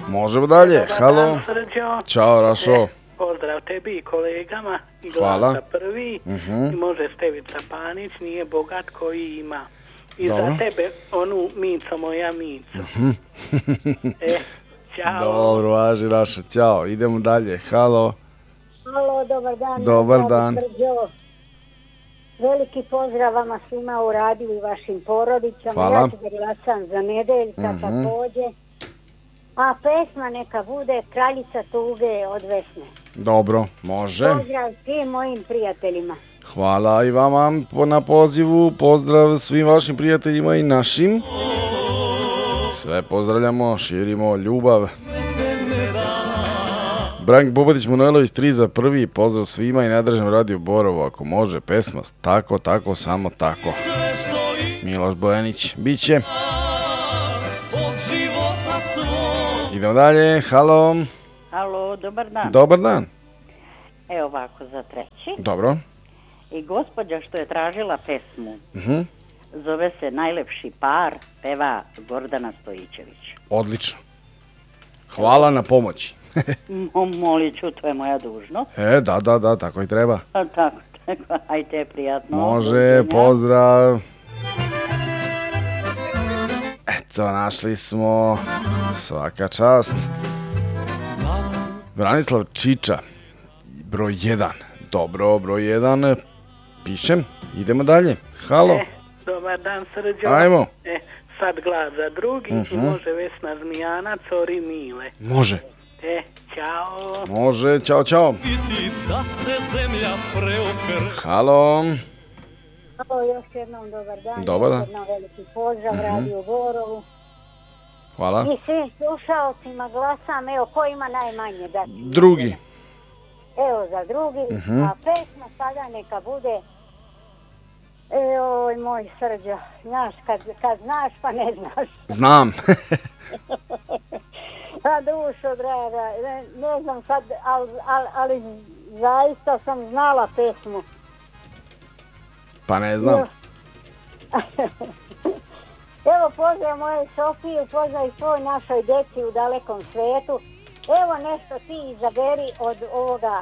Možemo dalje, halo. Srđo. Ćao, Rašo. Pozdrav tebi i kolegama. I Hvala. Glasa prvi. I može Stevica Panić, nije bogat koji ima. I Dobro. za tebe onu Mico moja Mico. Ćao. Dobro, važi, Rašo, ćao. Idemo dalje, halo. Halo, dobar dan. Dobar dan. Srđo. Veliki pozdrav vama svima u radiju i vašim porodicama. Hvala. Ja ću da glasam za Nedeljka kad pođe. A pesma neka bude Kraljica tuge od Vesne. Dobro, može. Pozdrav svim mojim prijateljima. Hvala i vama na pozivu. Pozdrav svim vašim prijateljima i našim. Sve pozdravljamo, širimo ljubav. Brank Bobatić Manojlović 3 za prvi. Pozdrav svima i nadržam radio Borovo. Ako može, pesma tako, tako, samo tako. Miloš Bojanić, biće. Idemo dalje, halo. Alo, dobar dan. Dobar dan. Evo ovako za treći. Dobro. I gospođa što je tražila pesmu, zove se Najlepši par, peva Gordana Stojićević. Odlično. Hvala na pomoći. Molit ću, to je moja dužnost. Da, tako i treba. A tako, ajde, prijatno. Može, Doviđenja. pozdrav. Eto, našli smo. Svaka čast. Branislav Čiča, broj 1. Dobro, broj 1. Pišem, idemo dalje. Halo. Dobar dan, Srđo. Ajmo. Sad glas za drugi i može Vesna Zmijanac, Ori Mile. Može. Ćao. Može, ćao. Da se zemlja preokre. Halo. Halo, još jednom dobar dan. Dobar dan. Još jednom veliki pozdrav radiju Borovu. Hvala. I svim slušalcima glasam, evo, ko ima najmanje da ti? Drugi. Evo za drugi, a pesma sada neka bude, oj moj Srđo, znaš, kad znaš pa ne znaš. Znam. A dušo draga, ne znam sad, ali zaista sam znala pesmu. Pa ne znam. Evo pozdrav moje Sofiju, pozdrav i svoj našoj djeci u dalekom svijetu. Evo nešto ti izaberi od ovoga,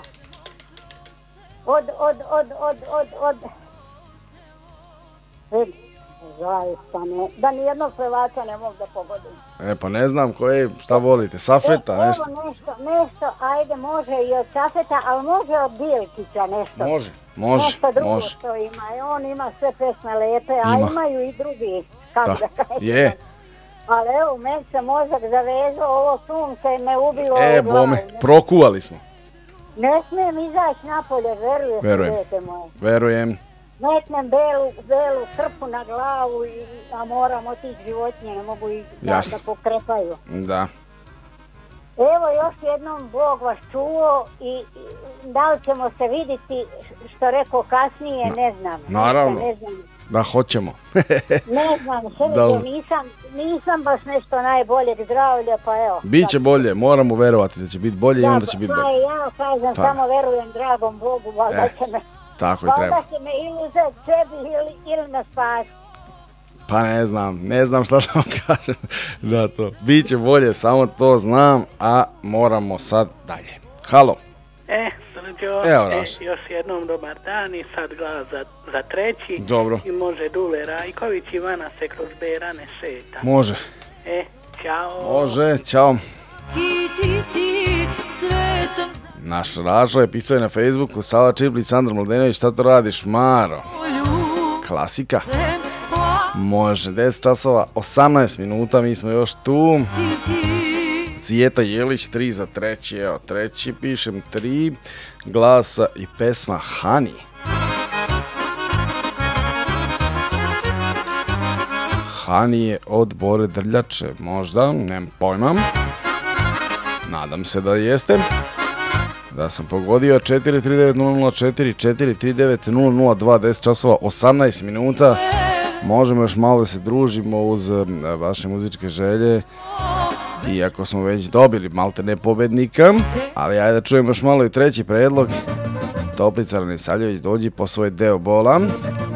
zaista ne, da nijednog pevača ne mogu da pogodim. Pa ne znam šta volite, Safeta, nešto? Evo nešto, ajde može i od Safeta, ali može od Bilkića nešto. Može. Nešto drugo što ima, on ima sve pesme lepe, a imaju i drugi, kako da kažem. Je. Ali evo, meni se mozak zavezao, ovo sunce me ubilo u glavu. Bome, prokuvali smo. Ne smijem izaći napolje, Verujem. Metnem belu krpu na glavu, a moram otići životinje, ne mogu i da pokrepaju. Da. Evo još jednom Bog vas čuo i da li ćemo se vidjeti, što rekao kasnije, ne znam. Naravno. Ne znam. Da, hoćemo. Ne znam, nisam baš nešto najboljeg zdravlja, pa evo. Biće bolje, moramo verovati da će biti bolje i onda će biti bolje. Ja kažem, samo verujem dragom Bogu, valjda će me... Tako i treba. Valjda će me ili uzeti sebi ili me spasi. Pa ne znam šta da vam kažem na to. Biće bolje, samo to znam, a moramo sad dalje. Halo. Srđo, još jednom dobar dan i sad glas za treći. Dobro. I može Dule Rajković, Ivana se kroz Berane šeta. Može. Ćao. Može, ćao. Naš Ražo je pisao na Facebooku, Sava Čiplić, Sandra Mladenović, šta to radiš, Maro? Klasika. Može, 10 časova, 18 minuta, mi smo još tu. Cvijeta Jelić, 3 za treći, evo treći, pišem 3, glasa i pesma Hani. Hani je od Bore Drljače, možda, nemam pojma. Nadam se da jeste. Da sam pogodio 439-004, 439-002, 10 časova, 18 minuta. Možemo još malo da se družimo uz vaše muzičke želje. Iako smo već dobili malte ne pobednika. Ali ajde da čujemo još malo i treći predlog. Toplica Ranisavljević, dođi po svoj deo bola.